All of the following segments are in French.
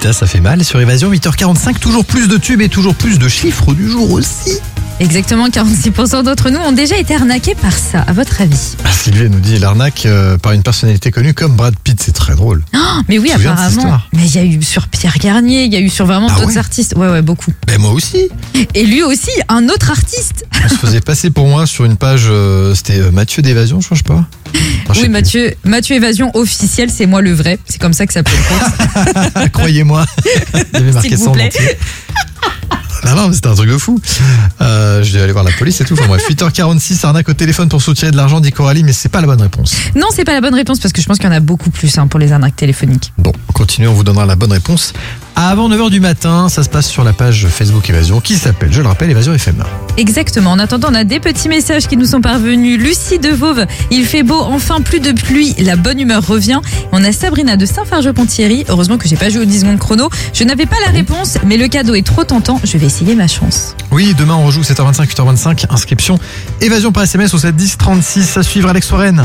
Lolita, ça fait mal. Sur Évasion, 8h45, toujours plus de tubes et toujours plus de chiffres du jour aussi. Exactement, 46% d'entre nous ont déjà été arnaqués par ça, à votre avis? Sylvie, elle nous dit l'arnaque par une personnalité connue comme Brad Pitt, c'est très drôle. Oh, mais oui, Tu te souviens de cette apparemment. histoire Mais il y a eu sur Pierre Garnier, il y a eu sur vraiment d'autres artistes. Ouais, beaucoup. Ben moi aussi. Et lui aussi, un autre artiste. On se faisait passer pour moi sur une page, c'était Mathieu d'Évasion, je crois pas. Enfin, je sais Oui, Mathieu Évasion officiel, c'est moi le vrai. C'est comme ça que ça peut être. plus. Croyez-moi, il y avait marqué S'il ça vous en plaît. entier. Non, mais c'était un truc de fou. Je vais aller voir la police et tout. Enfin bref, 8h46, arnaque au téléphone pour soutirer de l'argent, dit Coralie, mais c'est pas la bonne réponse. Non, c'est pas la bonne réponse parce que je pense qu'il y en a beaucoup plus pour les arnaques téléphoniques. Bon, on continue, on vous donnera la bonne réponse. Avant 9h du matin, ça se passe sur la page Facebook Évasion qui s'appelle, je le rappelle, Évasion FM. Exactement. En attendant, on a des petits messages qui nous sont parvenus. Lucie de Vauve, il fait beau, enfin plus de pluie, la bonne humeur revient. On a Sabrina de Saint-Fargeau-Ponthierry. Heureusement que j'ai pas joué aux 10 secondes chrono. Je n'avais pas la réponse, mais le cadeau est trop tentant. Je vais essayer ma chance. Oui, demain on rejoue 7h25, 8h25. Inscription Évasion par SMS au 7 10 36. À suivre, Alex Warren.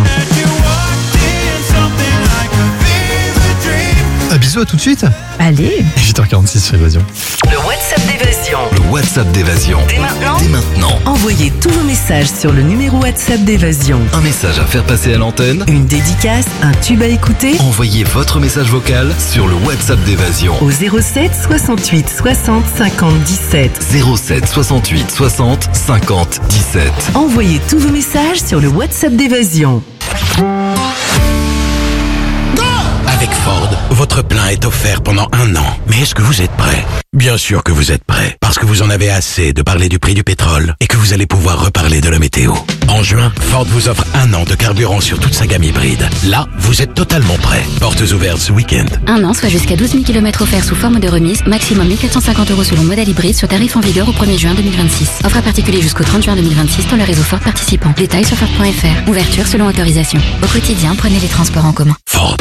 Bisous, à tout de suite. Allez. 8h46 sur Évasion. Le WhatsApp d'Évasion. Le WhatsApp d'Évasion. Dès maintenant, Envoyez tous vos messages sur le numéro WhatsApp d'Évasion. Un message à faire passer à l'antenne. Une dédicace, un tube à écouter Envoyez votre message vocal sur le WhatsApp d'Évasion. au 07 68 60 50 17. 07 68 60 50 17. Envoyez tous vos messages sur le WhatsApp d'Évasion. Avec Ford, votre plein est offert pendant 1 an. Mais est-ce que vous êtes prêt? Bien sûr que vous êtes prêt, parce que vous en avez assez de parler du prix du pétrole et que vous allez pouvoir reparler de la météo. En juin, Ford vous offre 1 an de carburant sur toute sa gamme hybride. Là, vous êtes totalement prêt. Portes ouvertes ce week-end. 1 an, soit jusqu'à 12 000 km offerts sous forme de remise, maximum 1 450 € selon modèle hybride sur tarif en vigueur au 1er juin 2026. Offre à particulier jusqu'au 30 juin 2026 dans le réseau Ford participant. Détails sur Ford.fr. Ouverture selon autorisation. Au quotidien, prenez les transports en commun. Ford.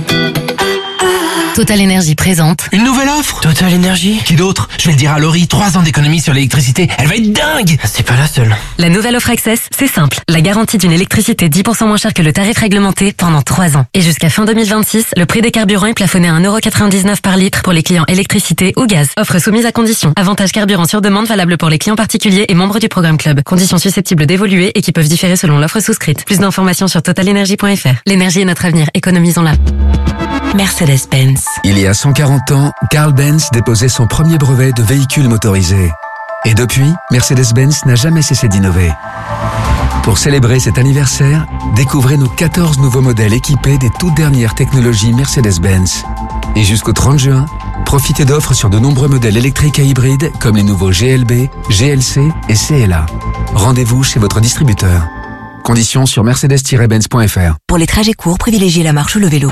Total Énergie présente. Une nouvelle offre Total Énergie. Qui d'autre? Je vais le dire à Laurie, 3 ans d'économie sur l'électricité. Elle va être dingue. C'est pas la seule. La nouvelle offre Access, c'est simple. La garantie d'une électricité 10% moins chère que le tarif réglementé pendant 3 ans. Et jusqu'à fin 2026, le prix des carburants est plafonné à 1,99 € par litre pour les clients électricité ou gaz. Offre soumise à conditions. Avantage carburant sur demande valable pour les clients particuliers et membres du programme Club. Conditions susceptibles d'évoluer et qui peuvent différer selon l'offre souscrite. Plus d'informations sur totalenergie.fr. L'énergie est notre avenir. Économisons-la. Mercedes-Benz. Il y a 140 ans, Carl Benz déposait son premier brevet de véhicule motorisé. Et depuis, Mercedes-Benz n'a jamais cessé d'innover. Pour célébrer cet anniversaire, découvrez nos 14 nouveaux modèles équipés des toutes dernières technologies Mercedes-Benz. Et jusqu'au 30 juin, profitez d'offres sur de nombreux modèles électriques et hybrides comme les nouveaux GLB, GLC et CLA. Rendez-vous chez votre distributeur. Conditions sur mercedes-benz.fr. Pour les trajets courts, privilégiez la marche ou le vélo.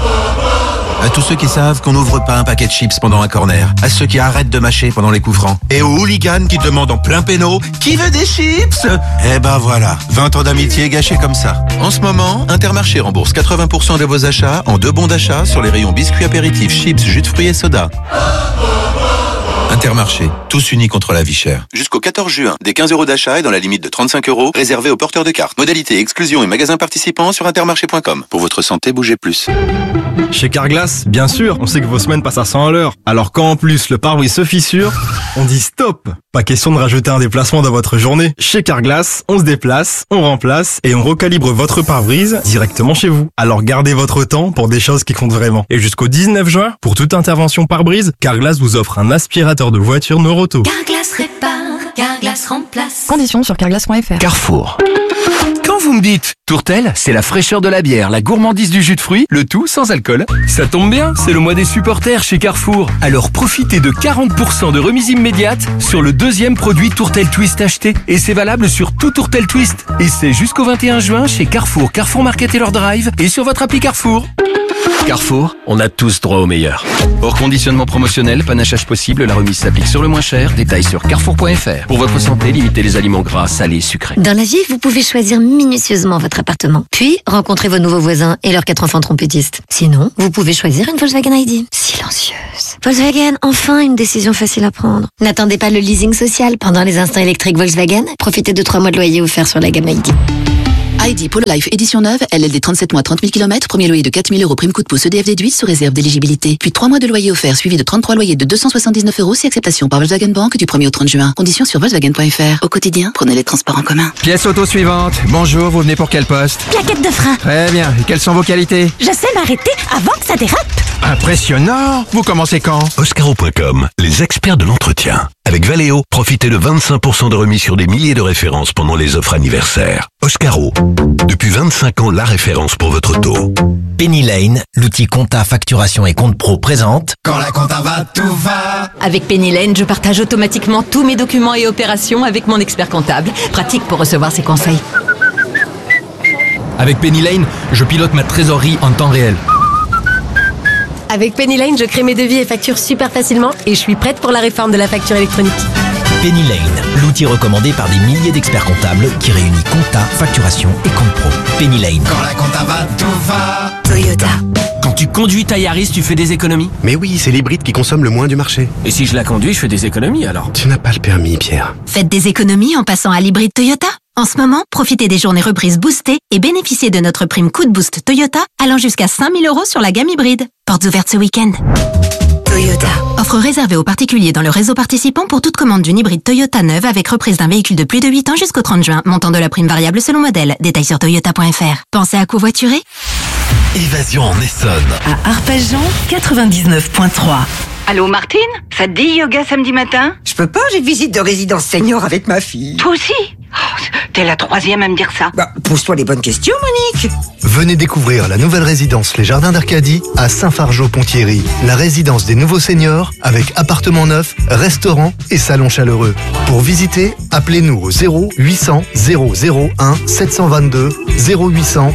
À tous ceux qui savent qu'on n'ouvre pas un paquet de chips pendant un corner. À ceux qui arrêtent de mâcher pendant les coups francs. Et aux hooligans qui demandent en plein péno « Qui veut des chips ?» Eh ben voilà, 20 ans d'amitié gâchés comme ça. En ce moment, Intermarché rembourse 80% de vos achats en 2 bons d'achat sur les rayons biscuits apéritifs, chips, jus de fruits et soda. Intermarché, tous unis contre la vie chère. Jusqu'au 14 juin, des 15 € d'achat et dans la limite de 35 €, réservés aux porteurs de cartes. Modalité, exclusion et magasins participants sur intermarché.com. Pour votre santé, bougez plus. Chez Carglass, bien sûr, on sait que vos semaines passent à 100 à l'heure. Alors quand en plus le pare-brise se fissure, on dit stop. Pas question de rajouter un déplacement dans votre journée. Chez Carglass, on se déplace, on remplace et on recalibre votre pare-brise directement chez vous. Alors gardez votre temps pour des choses qui comptent vraiment. Et jusqu'au 19 juin, pour toute intervention pare-brise, Carglass vous offre un aspirateur de voiture Noroto. Carglass répare, Carglass remplace. Conditions sur carglass.fr. Carrefour. Quand vous me dites Tourtel, c'est la fraîcheur de la bière, la gourmandise du jus de fruits, le tout sans alcool. Ça tombe bien, c'est le mois des supporters chez Carrefour. Alors profitez de 40% de remise immédiate sur le 2e produit Tourtel Twist acheté. Et c'est valable sur tout Tourtel Twist. Et c'est jusqu'au 21 juin chez Carrefour, Carrefour Market et leur drive et sur votre appli Carrefour. Carrefour, on a tous droit au meilleur. Hors conditionnement promotionnel, panachage possible, la remise s'applique sur le moins cher. Détails sur carrefour.fr. Pour votre santé, limitez les aliments gras, salés, sucrés. Dans la vie, vous pouvez choisir minutieusement votre appartement. Puis, rencontrer vos nouveaux voisins et leurs 4 enfants trompettistes. Sinon, vous pouvez choisir une Volkswagen ID. Silencieuse. Volkswagen, enfin une décision facile à prendre. N'attendez pas le leasing social. Pendant les instants électriques Volkswagen, profitez de 3 mois de loyer offerts sur la gamme ID. Heidi Polo Life édition neuve, LLD 37 mois 30 000 km, premier loyer de 4 000 euros, prime coup de pouce EDF déduit sous réserve d'éligibilité. Puis 3 mois de loyer offert suivi de 33 loyers de 279 euros si acceptation par Volkswagen Bank du 1er au 30 juin. Conditions sur Volkswagen.fr. Au quotidien, prenez les transports en commun. Pièce auto suivante. Bonjour, vous venez pour quel poste? Plaquette de frein. Très bien. Et quelles sont vos qualités? Je sais m'arrêter avant que ça dérape. Impressionnant. Vous commencez quand? Oscaro.com, les experts de l'entretien. Avec Valeo, profitez de 25% de remise sur des milliers de références pendant les offres anniversaires. Oscaro, depuis 25 ans, la référence pour votre auto. Penny Lane, l'outil compta, facturation et compte pro présente. Quand la compta va, tout va. Avec Penny Lane, je partage automatiquement tous mes documents et opérations avec mon expert comptable. Pratique pour recevoir ses conseils. Avec Penny Lane, je pilote ma trésorerie en temps réel. Avec Penny Lane, je crée mes devis et factures super facilement et je suis prête pour la réforme de la facture électronique. Penny Lane, l'outil recommandé par des milliers d'experts comptables qui réunit compta, facturation et compte pro. Penny Lane. Quand la compta va, tout va. Toyota. Quand tu conduis ta Yaris, tu fais des économies? Mais oui, c'est l'hybride qui consomme le moins du marché. Et si je la conduis, je fais des économies alors? Tu n'as pas le permis, Pierre. Faites des économies en passant à l'hybride Toyota. En ce moment, profitez des journées reprises boostées et bénéficiez de notre prime coup de boost Toyota allant jusqu'à 5 000 € sur la gamme hybride. Portes ouvertes ce week-end. Toyota. Offre réservée aux particuliers dans le réseau participant pour toute commande d'une hybride Toyota neuve avec reprise d'un véhicule de plus de 8 ans jusqu'au 30 juin. Montant de la prime variable selon modèle. Détails sur toyota.fr. Pensez à covoiturer? Évasion en Essonne. À Arpajon, 99.3. Allô Martine? Ça te dit yoga samedi matin? Je peux pas, j'ai visite de résidence senior avec ma fille. Toi aussi? Oh, t'es la troisième à me dire ça. Pose-toi les bonnes questions, Monique. Venez découvrir la nouvelle résidence Les Jardins d'Arcadie à Saint-Fargeau-Ponthierry. La résidence des nouveaux seniors avec appartements neufs, restaurant et salon chaleureux. Pour visiter, appelez-nous au 0800 001 722 0800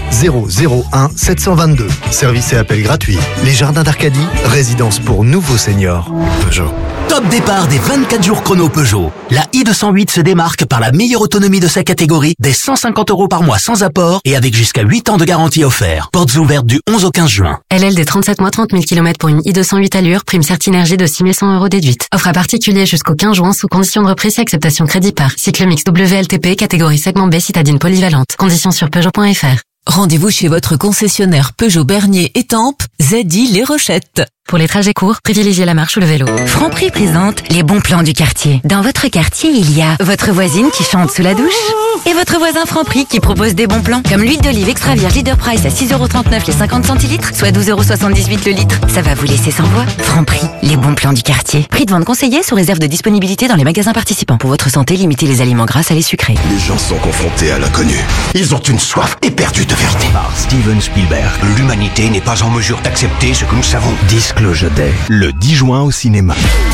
001 722. Service et appel gratuit. Les Jardins d'Arcadie, résidence pour nouveaux seniors. Peugeot. Top départ des 24 jours chrono Peugeot. La i208 se démarque par la meilleure autonomie de sa catégorie, des 150 € par mois sans apport et avec jusqu'à 8 ans de garantie offert. Portes ouvertes du 11 au 15 juin. LLD 37 mois 30 000 km pour une i208 allure, prime Certinergie de 6 100 € déduite. Offre à particulier jusqu'au 15 juin sous condition de reprise et acceptation crédit par. Cycle mix WLTP, catégorie segment B, citadine polyvalente. Conditions sur Peugeot.fr. Rendez-vous chez votre concessionnaire Peugeot Bernier Étampes, ZI Les Rochettes. Pour les trajets courts, privilégiez la marche ou le vélo. Franprix présente les bons plans du quartier. Dans votre quartier, il y a votre voisine qui chante sous la douche et votre voisin Franprix qui propose des bons plans. Comme l'huile d'olive extra vierge leader price à 6,39 € les 50 centilitres, soit 12,78 € le litre. Ça va vous laisser sans voix. Franprix, les bons plans du quartier. Prix de vente conseillé sous réserve de disponibilité dans les magasins participants. Pour votre santé, limitez les aliments gras, salés, sucrés. Les gens sont confrontés à l'inconnu. Ils ont une soif éperdue de vérité. Par Steven Spielberg. L'humanité n'est pas en mesure d'accepter ce que nous savons. Disclosure Day. Le 10 juin au cinéma.